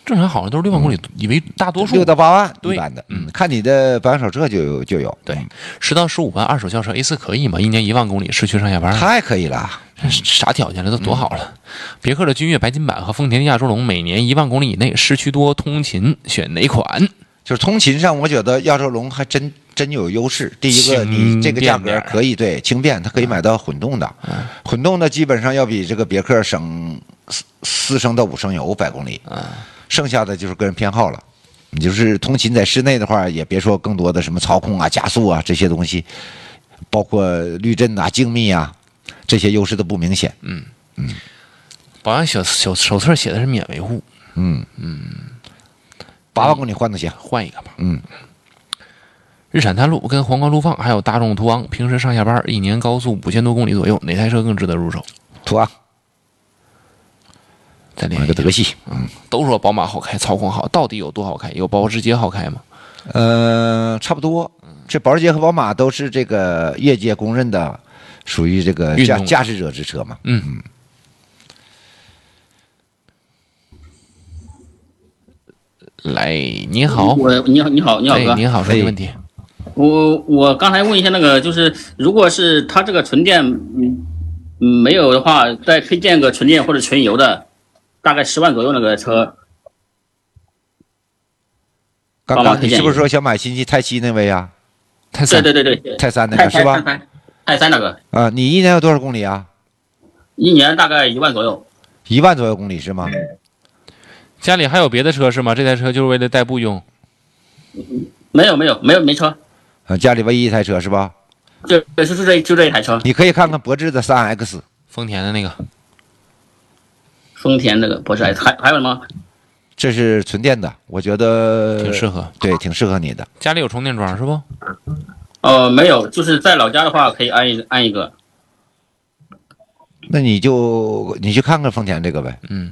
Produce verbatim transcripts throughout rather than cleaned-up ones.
正常好像都是六万公里，以为大多数六到八万对一般的，嗯，看你的保养手册就有就有。 对，十到十五万二手轿车 A 四可以吗？一年一万公里，市区上下班， 太可以了， 啥条件了？都多好了！别克的君越白金版和丰田的亚洲龙，每年一万公里以内，市区多，通勤选哪款？ 就是通勤上，我觉得亚洲龙还真真有优势。第一个，你这个价格可以对轻便，它可以买到混动的， 嗯、 混动的基本上要比这个别克省四四升到五升油百公里， 嗯、 剩下的就是个人偏好了。你就是通勤在室内的话，也别说更多的什么操控啊、加速啊这些东西，包括滤震啊、静谧啊这些优势都不明显。 嗯嗯，保养小小手册写的是免维护。 嗯嗯。八万公里换得行， 换一个吧。 嗯， 日产探路跟皇冠陆放还有大众途昂，平时上下班一年高速五千多公里左右，哪台车更值得入手？ 途昂。 再连一个德系， 嗯，都说宝马好开，操控好，到底有多好开？有保时捷好开吗？ 呃，差不多。这保时捷和宝马都是这个业界公认的，属于这个驾驾驶者之车嘛。 嗯嗯。来，你好， 我你好，你好，你好哥， 你好，说个问题。 我我刚才问一下那个，就是如果是它这个纯电，嗯，没有的话，再推荐个纯电或者纯油的，大概十万左右那个车。 刚刚你是不是说想买新泰七那位啊？ 泰三， 对对对对， 泰三那个是吧？ 泰三那个。 啊，你一年有多少公里啊？ 一年大概一万左右。 一万左右公里是吗？ 家里还有别的车是吗？这台车就是为了代步用？ 没有没有没有没车。 啊，家里唯一一台车是吧？ 对，就就这就这一台车。 你可以看看博智的三 X， 丰田的那个。 丰田那个博智 X 还还有吗？ 这是纯电的，我觉得挺适合， 对，挺适合你的。 家里有充电桩是不？ 呃，没有，就是在老家的话可以安一安一个。 那你就你去看看丰田这个呗。 嗯。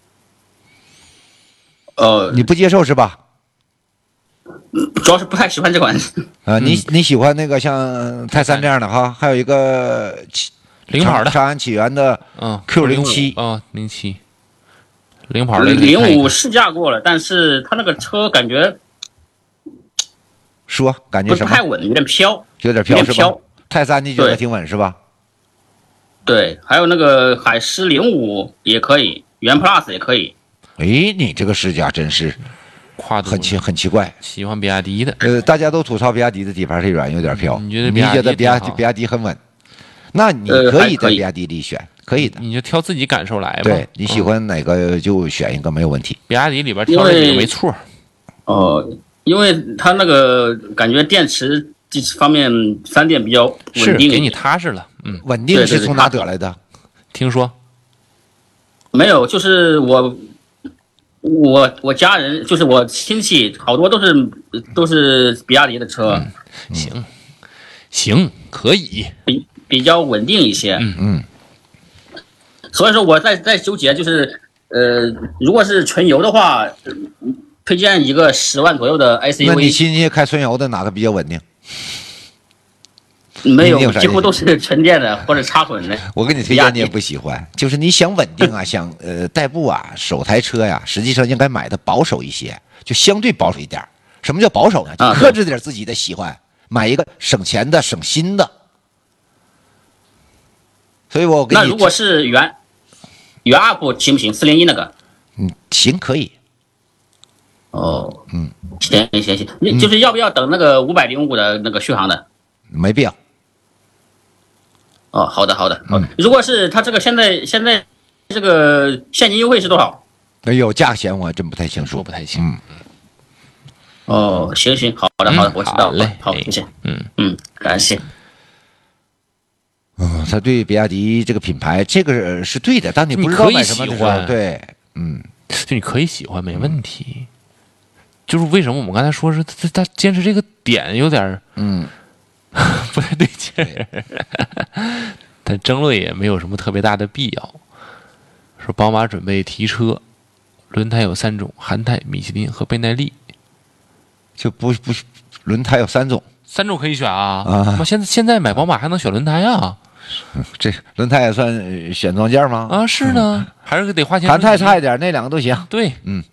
呃， 你不接受是吧？ 主要是不太喜欢这款。 啊，你你喜欢那个像泰山这样的哈？还有一个零跑的长安起源的， 嗯 ，Q 零七啊，零七，零跑的零五试驾过了，但是它那个车感觉说感觉什么？ 不太稳，有点飘， 有点飘是吧？泰山你觉得挺稳是吧？ 对，还有那个海狮零五也可以，元 Plus 也可以。 哎，你这个试驾真是跨度很奇很奇怪。 喜欢比亚迪的， 呃，大家都吐槽比亚迪的底盘太软，有点飘。 你觉得你觉得比亚迪比亚迪很稳？那你可以在比亚迪里选，可以的。 你就挑自己感受来吧。 对，你喜欢哪个就选一个，没有问题。 比亚迪里边挑这几个没错。 哦，因为它那个感觉电池这方面三电比较稳定， 给你踏实了。嗯， 稳定是从哪得来的？ 听说没有，就是我。我我家人就是我亲戚，好多都是都是比亚迪的车。 嗯、行，行，可以， 比比较稳定一些。 嗯嗯。 所以说我在在纠结，就是呃，如果是纯油的话，推荐一个十万左右的 S U V。 那你亲戚开纯油的哪个比较稳定？ 没有，几乎都是纯电的或者插混的。 我给你推荐，你也不喜欢，就是你想稳定啊，想呃代步啊，首台车呀，实际上应该买的保守一些，就相对保守一点。什么叫保守呢？就克制点自己的喜欢，买一个省钱的、省心的。所以我给你那如果是原原 U P 行不行？四零一那个？ 嗯，行，可以。 哦， 嗯， 行行行，你就是要不要等那个五百零五的那个续航的？ 没必要。 哦，好的好的，好的。如果是他这个现在现在这个现金优惠是多少？ 没有价钱我真不太清楚， 说不太清。 嗯。 哦，行行，好的好的，我知道了。好，谢谢。 嗯嗯，感谢。 嗯，他对比亚迪这个品牌，这个是对的，但你不知道买什么的时候，对，嗯， 就你可以喜欢，没问题。就是为什么我们刚才说是他他坚持这个点有点嗯。 不太对劲儿，但争论也没有什么特别大的必要。说宝马准备提车，轮胎有三种：韩泰、米其林和倍耐力。 就不不，轮胎有三种， 三种可以选啊！ 啊， 现在现在买宝马还能选轮胎啊？ 这轮胎也算选装件吗？ 啊，是呢，还是得花钱。 韩泰差一点，那两个都行。 对， 嗯。